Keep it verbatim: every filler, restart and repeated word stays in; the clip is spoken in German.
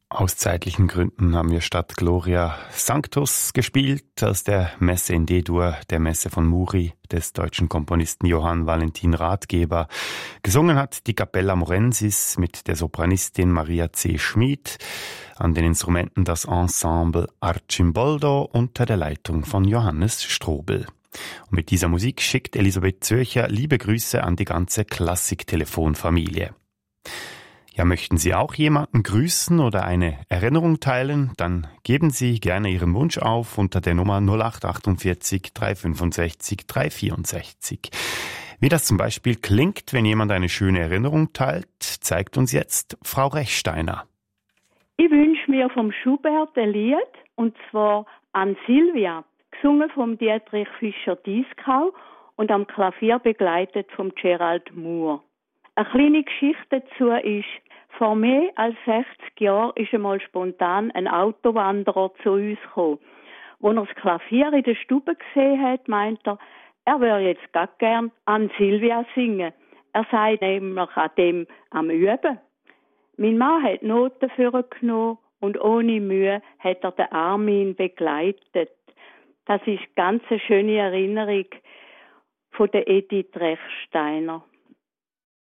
Aus zeitlichen Gründen haben wir statt Gloria Sanctus gespielt, aus der Messe in D-Dur, der Messe von Muri, des deutschen Komponisten Johann Valentin Rathgeber. Gesungen hat die Capella Morensis mit der Sopranistin Maria C. Schmid, an den Instrumenten das Ensemble Arcimboldo unter der Leitung von Johannes Strobel. Und mit dieser Musik schickt Elisabeth Zürcher liebe Grüße an die ganze Klassik-Telefonfamilie. Ja, möchten Sie auch jemanden grüßen oder eine Erinnerung teilen? Dann geben Sie gerne Ihren Wunsch auf unter der Nummer null acht achtundvierzig drei fünfundsechzig drei vierundsechzig. Wie das zum Beispiel klingt, wenn jemand eine schöne Erinnerung teilt, zeigt uns jetzt Frau Rechsteiner. Ich wünsche mir vom Schubert ein Lied, und zwar an Silvia, gesungen vom Dietrich Fischer-Dieskau und am Klavier begleitet vom Gerald Moore. Eine kleine Geschichte dazu ist, vor mehr als sechzig Jahren ist einmal spontan ein Autowanderer zu uns gekommen. Als er das Klavier in der Stube gesehen hat, meint er, er würde jetzt gar gern an Silvia singen. Er sei nämlich an dem am Üben. Mein Mann hat Noten für ihn genommen und ohne Mühe hat er den Armin begleitet. Das ist eine ganz schöne Erinnerung von der Edith Rechsteiner.